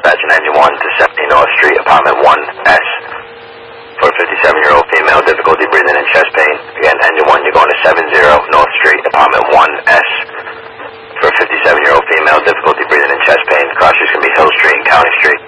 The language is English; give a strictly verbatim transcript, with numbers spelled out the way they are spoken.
dispatch an engine one to seventy North Street, apartment one S. For a fifty-seven-year-old female, difficulty breathing and chest pain. Again, engine one, you're going to seventy North Street, apartment one S. For a fifty-seven-year-old female, difficulty breathing and chest pain. Cross streets can be Hill Street and County Street.